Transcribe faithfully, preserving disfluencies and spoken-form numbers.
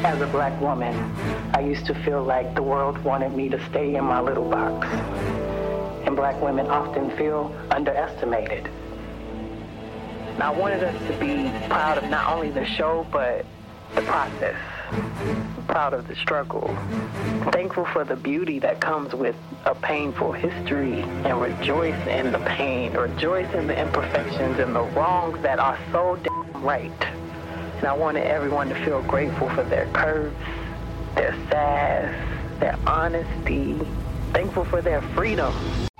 As a black woman, I used to feel like the world wanted me to stay in my little box. And black women often feel underestimated. And I wanted us to be proud of not only the show, but the process. Proud of the struggle. Thankful for the beauty that comes with a painful history, and rejoice in the pain, rejoice in the imperfections and the wrongs that are so damn right. And I wanted everyone to feel grateful for their curves, their sass, their honesty, thankful for their freedom.